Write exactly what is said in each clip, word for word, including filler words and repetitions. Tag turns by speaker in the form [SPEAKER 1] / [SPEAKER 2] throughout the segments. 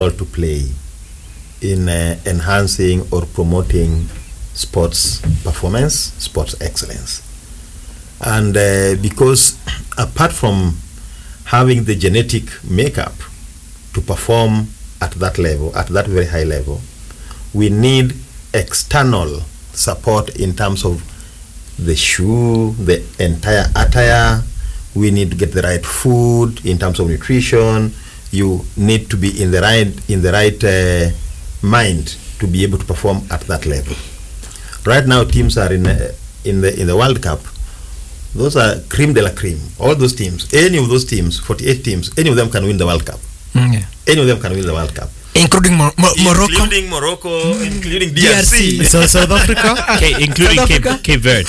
[SPEAKER 1] to play in uh, enhancing or promoting sports performance, sports excellence. And uh, because apart from having the genetic makeup to perform at that level, at that very high level, we need external support in terms of the shoe, the entire attire. We need to get the right food in terms of nutrition. You need to be in the right in the right uh, mind to be able to perform at that level. Right now, teams are in uh, in the in the World Cup. Those are cream de la cream. All those teams, any of those teams, forty-eight teams, any of them can win the World Cup.
[SPEAKER 2] Mm, yeah.
[SPEAKER 1] Any of them can win the World Cup.
[SPEAKER 2] Including Mo- Mo- Morocco,
[SPEAKER 1] including Morocco, including D R C,
[SPEAKER 2] D R C. So South Africa,
[SPEAKER 3] okay, including
[SPEAKER 2] South
[SPEAKER 3] Cape,
[SPEAKER 2] Africa?
[SPEAKER 3] Cape Verde.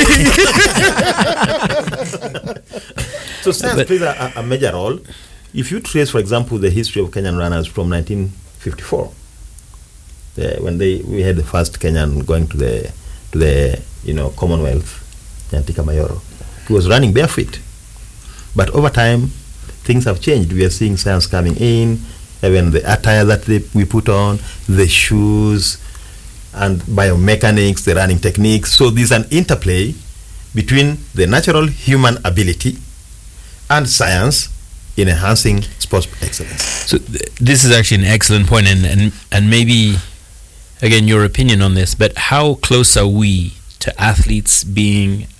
[SPEAKER 1] So science plays a, a major role. If you trace, for example, the history of Kenyan runners from nineteen fifty-four, the, when they we had the first Kenyan going to the to the you know Commonwealth, Nyantika Mayoro, he was running barefoot. But over time, things have changed. We are seeing science coming in, even the attire that they, we put on, the shoes, and biomechanics, the running techniques. So there's an interplay between the natural human ability and science in enhancing sports excellence.
[SPEAKER 3] So th- this is actually an excellent point, and, and and maybe again your opinion on this. But how close are we to athletes being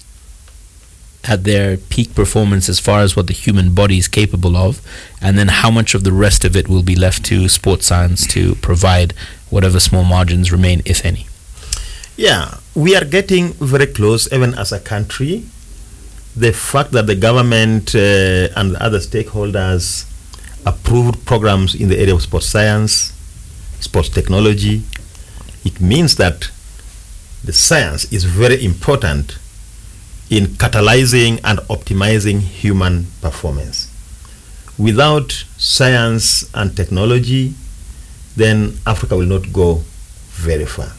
[SPEAKER 3] at their peak performance as far as what the human body is capable of, and then how much of the rest of it will be left to sports science to provide whatever small margins remain, if any?
[SPEAKER 1] Yeah, we are getting very close, even as a country. The fact that the government uh, and other stakeholders approved programs in the area of sports science, sports technology, it means that the science is very important in catalyzing and optimizing human performance. Without science and technology, then Africa will not go very far.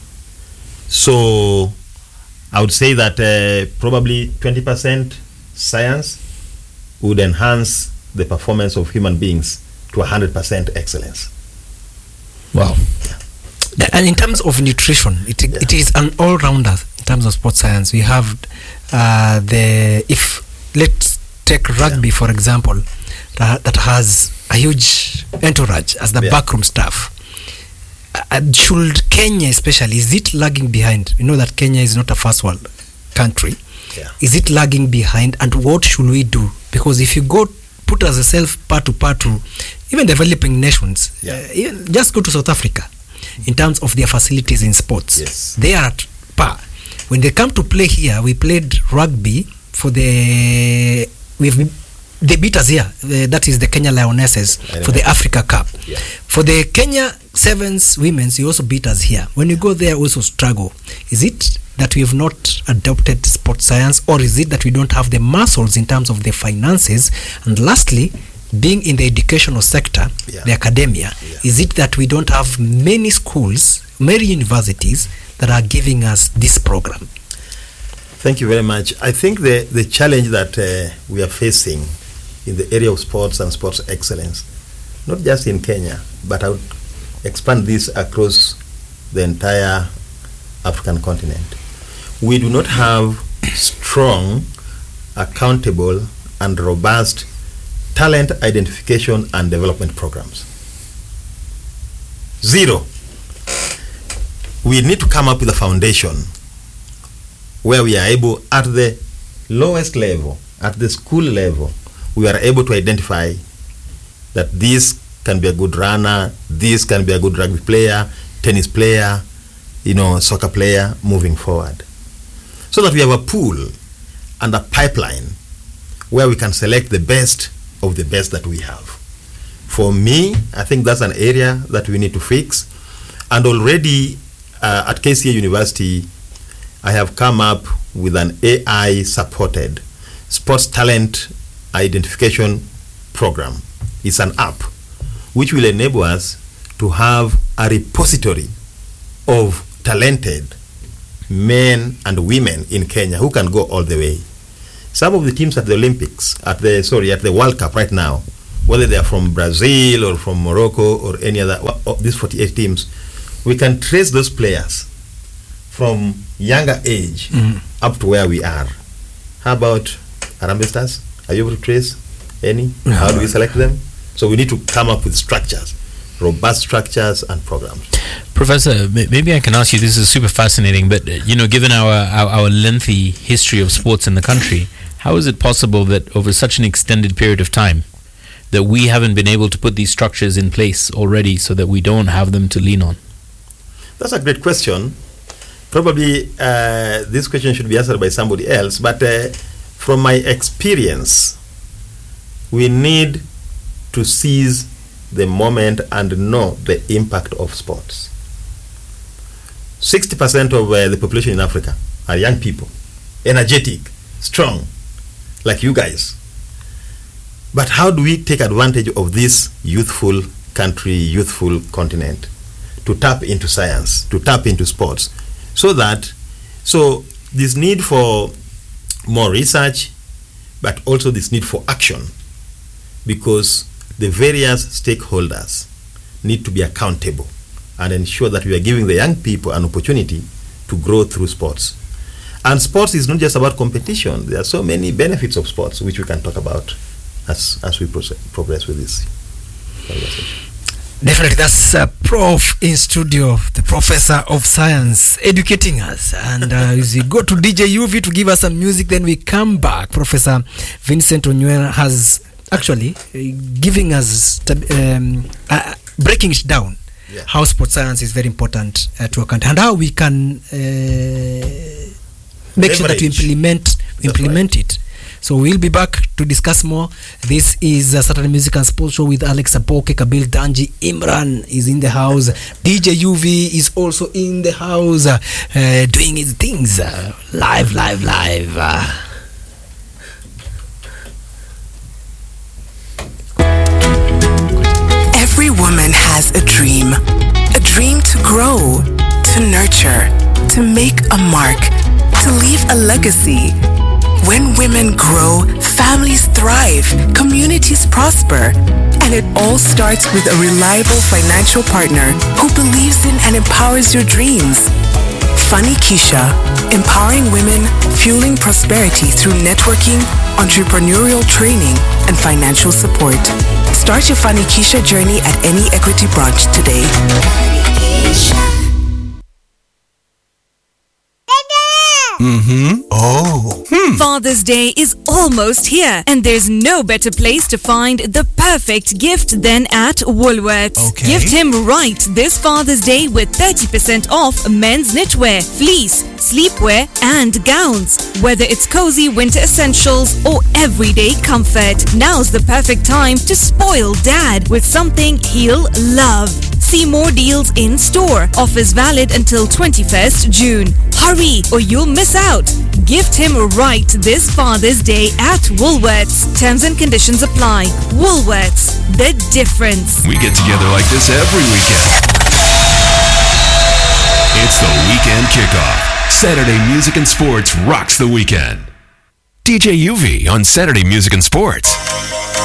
[SPEAKER 1] So I would say that uh, probably twenty percent science would enhance the performance of human beings to one hundred percent excellence.
[SPEAKER 2] Wow. Yeah. And in terms of nutrition, it yeah. it is an all-rounder in terms of sports science. We have uh, the, if, let's take rugby yeah. for example, uh, that has a huge entourage as the yeah. backroom staff. Uh, should Kenya especially, is it lagging behind? You know that Kenya is not a first world country.
[SPEAKER 1] Yeah.
[SPEAKER 2] Is it lagging behind, and what should we do? Because if you go put as a self part to part to even developing nations,
[SPEAKER 1] yeah.
[SPEAKER 2] uh, even just go to South Africa in terms of their facilities in sports.
[SPEAKER 1] Yes.
[SPEAKER 2] They are at par. When they come to play here, we played rugby for the we've they beat us here. Uh, that is the Kenya Lionesses for the Africa Cup.
[SPEAKER 1] Yeah.
[SPEAKER 2] For the Kenya Sevens Women's, you also beat us here. When you go there, also struggle. Is it that we have not adopted sports science, or is it that we don't have the muscles in terms of the finances? And lastly, being in the educational sector,
[SPEAKER 1] yeah.
[SPEAKER 2] the academia,
[SPEAKER 1] yeah.
[SPEAKER 2] is it that we don't have many schools, many universities that are giving us this program?
[SPEAKER 1] Thank you very much. I think the, the challenge that uh, we are facing in the area of sports and sports excellence, not just in Kenya, but I would expand this across the entire African continent. We do not have strong, accountable, and robust talent identification and development programs. Zero. We need to come up with a foundation where we are able, at the lowest level, at the school level, we are able to identify that this can be a good runner, this can be a good rugby player, tennis player, you know, soccer player, moving forward. So that we have a pool and a pipeline where we can select the best of the best that we have. For me, I think that's an area that we need to fix. And already uh, at K C A University, I have come up with an A I-supported sports talent identification program. It's an app which will enable us to have a repository of talented men and women in Kenya who can go all the way. Some of the teams at the Olympics, at the sorry, at the World Cup right now, whether they are from Brazil or from Morocco or any other, of these forty-eight teams, we can trace those players from younger age mm. up to where we are. How about Harambee Stars? Are you able to trace any? No. How do we select them? So we need to come up with structures, robust structures and programs.
[SPEAKER 3] Professor, maybe I can ask you, this is super fascinating, but uh, you know, given our, our, our lengthy history of sports in the country, how is it possible that over such an extended period of time that we haven't been able to put these structures in place already so that we don't have them to lean on?
[SPEAKER 1] That's a great question. Probably uh, this question should be answered by somebody else, but uh, from my experience, we need to seize the moment and know the impact of sports. sixty percent of uh, the population in Africa are young people, energetic, strong, like you guys. But how do we take advantage of this youthful country, youthful continent, to tap into science, to tap into sports, so that, so this need for more research, but also this need for action, because the various stakeholders need to be accountable and ensure that we are giving the young people an opportunity to grow through sports. And sports is not just about competition. There are so many benefits of sports which we can talk about as as we progress with this conversation.
[SPEAKER 2] Definitely, that's uh, Prof in studio, the professor of science, educating us. And uh, as we go to D J U V to give us some music, then we come back. Professor Vincent Onywera has actually uh, giving us um, uh, breaking it down. Yeah. How sports science is very important uh, to a country, and how we can uh, make Leverage. sure that we implement implement right. it. So we'll be back to discuss more. This is a Saturday Music and Sports Show with Alex Apoke, Kabil Danji, Imran is in the house, D J U V is also in the house, uh, uh, doing his things, uh, live, live, live. Uh.
[SPEAKER 4] Every woman has a dream, a dream to grow, to nurture, to make a mark, to leave a legacy. When women grow, families thrive, communities prosper, and it all starts with a reliable financial partner who believes in and empowers your dreams. Funny Keisha, empowering women, fueling prosperity through networking, entrepreneurial training, and financial support. Start your Funny Keisha journey at any Equity branch today.
[SPEAKER 5] Mm-hmm. Oh. Hmm.
[SPEAKER 6] Father's Day is almost here, and there's no better place to find the perfect gift than at Woolworths.
[SPEAKER 5] Okay.
[SPEAKER 6] Gift him right this Father's Day with thirty percent off men's knitwear, fleece, sleepwear, and gowns. Whether it's cozy winter essentials or everyday comfort, now's the perfect time to spoil Dad with something he'll love. See more deals in store. Offers valid until twenty-first June. Hurry or you'll miss out. Gift him right this Father's Day at Woolworths. Terms and conditions apply. Woolworths, the difference.
[SPEAKER 5] We get together like this every weekend. It's the weekend kickoff. Saturday Music and Sports rocks the weekend. D J U V on Saturday Music and Sports.